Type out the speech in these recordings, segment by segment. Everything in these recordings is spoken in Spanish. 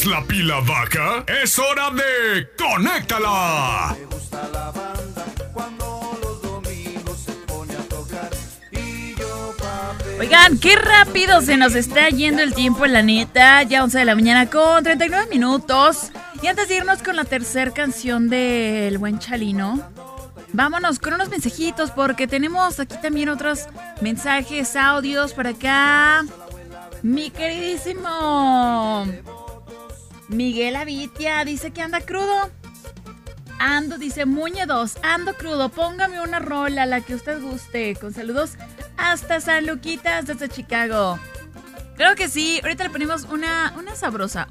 La pila baja, es hora de Conéctala. Me gusta la banda cuando los domingos se pone a tocar y yo Oigan, qué rápido se nos está yendo el tiempo, la neta. Ya 11 de la mañana con 39 minutos. Y antes de irnos con la tercera canción del buen Chalino, vámonos con unos mensajitos porque tenemos aquí también otros mensajes, audios por acá. Mi queridísimo Miguel Avitia dice que anda crudo. Ando, dice Muñe 2, ando crudo, póngame una rola, la que usted guste. Con saludos hasta San Luquitas, desde Chicago. Creo que sí, ahorita le ponemos una sabrosa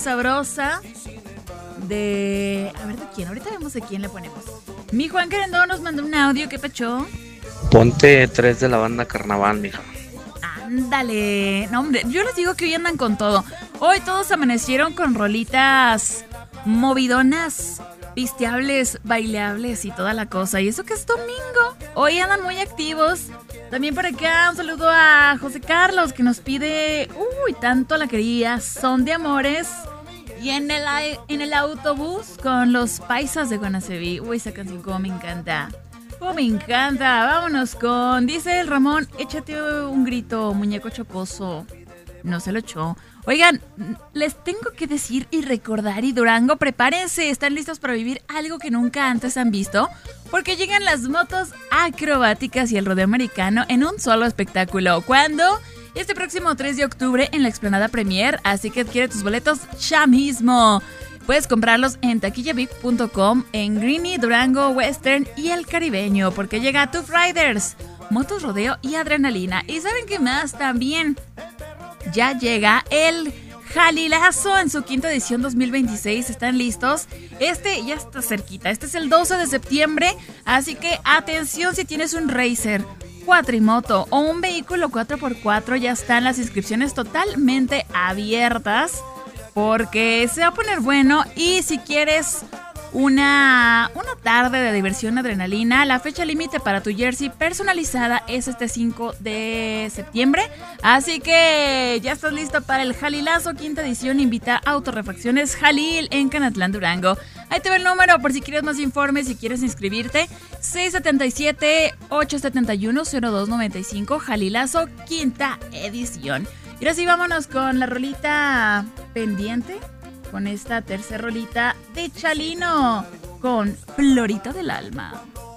de... A ver, ¿de quién? Ahorita vemos de quién le ponemos. Mi Juan Querendón nos mandó un audio, ¿qué pachó? Ponte 3 de la banda Carnaval, mija. Ándale. No, hombre, yo les digo que hoy andan con todo. Hoy todos amanecieron con rolitas movidonas, pisteables, baileables y toda la cosa. Y eso que es domingo. Hoy andan muy activos. También por acá un saludo a José Carlos que nos pide, tanto la quería, Son de Amores. Y en el autobús con los paisas de Guanaceví. Esa canción como me encanta. Oh, me encanta. Vámonos con... Dice el Ramón, échate un grito, muñeco chocoso. No se lo echó. Oigan, les tengo que decir y recordar, y Durango, prepárense. ¿Están listos para vivir algo que nunca antes han visto? Porque llegan las motos acrobáticas y el rodeo americano en un solo espectáculo. ¿Cuándo? Este próximo 3 de octubre en la Explanada Premier. Así que adquiere tus boletos ya mismo. Puedes comprarlos en taquillavip.com, en Greenie, Durango, Western y El Caribeño, porque llega Two Riders, motos, rodeo y adrenalina. ¿Y saben qué más? También ya llega el Jalilazo en su quinta edición 2026. ¿Están listos? Este ya está cerquita. Este es el 12 de septiembre, así que atención si tienes un racer, cuatrimoto o un vehículo 4x4, ya están las inscripciones totalmente abiertas. Porque se va a poner bueno. Y si quieres una tarde de diversión, adrenalina, la fecha límite para tu jersey personalizada es este 5 de septiembre. Así que ya estás listo para el Jalilazo quinta edición. Invita a Autorefacciones Jalil en Canatlán, Durango. Ahí te va el número por si quieres más informes, si quieres inscribirte. 677-871-0295, Jalilazo quinta edición. Y ahora sí, vámonos con la rolita pendiente, con esta tercera rolita de Chalino, con Florita del Alma.